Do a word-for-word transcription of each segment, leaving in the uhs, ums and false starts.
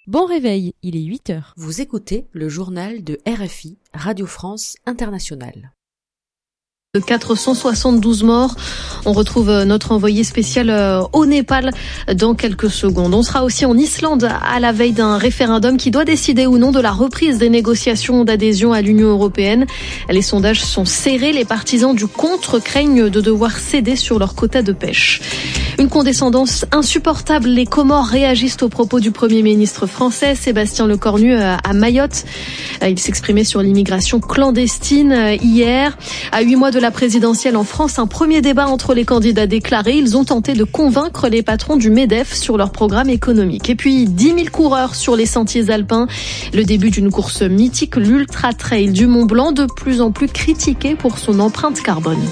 Bon réveil, il est huit heures. Vous écoutez le journal de R F I, Radio France Internationale. quatre cent soixante-douze morts. On retrouve notre envoyé spécial au Népal dans quelques secondes. On sera aussi en Islande à la veille d'un référendum qui doit décider ou non de la reprise des négociations d'adhésion à l'Union européenne. Les sondages sont serrés. Les partisans du contre craignent de devoir céder sur leur quota de pêche. Une condescendance insupportable. Les Comores réagissent aux propos du Premier ministre français, Sébastien Lecornu, à Mayotte. Il s'exprimait sur l'immigration clandestine hier. À huit mois de la présidentielle en France, un premier débat entre les candidats déclarés. Ils ont tenté de convaincre les patrons du MEDEF sur leur programme économique. Et puis, dix mille coureurs sur les sentiers alpins. Le début d'une course mythique, l'Ultra Trail du Mont Blanc, de plus en plus critiqué pour son empreinte carbone.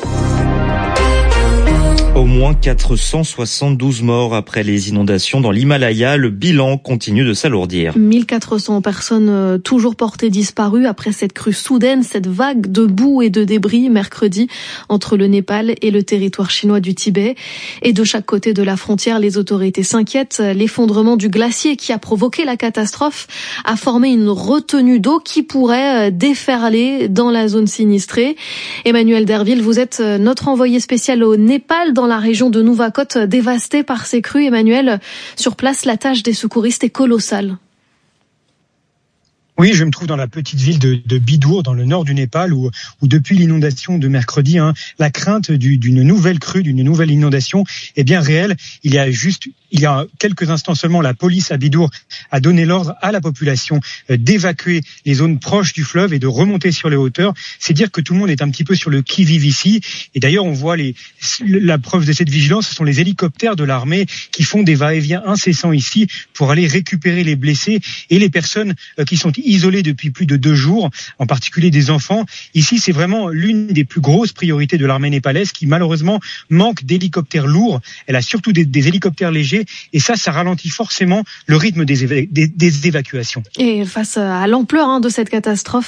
Au moins quatre cent soixante-douze morts après les inondations dans l'Himalaya. Le bilan continue de s'alourdir. mille quatre cents personnes euh, toujours portées disparues après cette crue soudaine, cette vague de boue et de débris mercredi entre le Népal et le territoire chinois du Tibet. Et de chaque côté de la frontière, les autorités s'inquiètent. L'effondrement du glacier qui a provoqué la catastrophe a formé une retenue d'eau qui pourrait déferler dans la zone sinistrée. Emmanuel Derville, vous êtes notre envoyé spécial au Népal, dans la région de Nuwakot, dévastée par ces crues. Emmanuel, sur place, la tâche des secouristes est colossale. Oui, je me trouve dans la petite ville de, de Bidour, dans le nord du Népal, où, où depuis l'inondation de mercredi, hein, la crainte du, d'une nouvelle crue, d'une nouvelle inondation est bien réelle. Il y a juste, il y a quelques instants seulement, la police à Bidour a donné l'ordre à la population d'évacuer les zones proches du fleuve et de remonter sur les hauteurs. C'est dire que tout le monde est un petit peu sur le qui-vive ici. Et d'ailleurs, on voit les, la preuve de cette vigilance, ce sont les hélicoptères de l'armée qui font des va-et-vient incessants ici pour aller récupérer les blessés et les personnes qui sont isolés depuis plus de deux jours, en particulier des enfants. Ici, c'est vraiment l'une des plus grosses priorités de l'armée népalaise qui, malheureusement, manque d'hélicoptères lourds. Elle a surtout des, des hélicoptères légers et ça, ça ralentit forcément le rythme des, éva- des, des évacuations. Et face à l'ampleur hein, de cette catastrophe,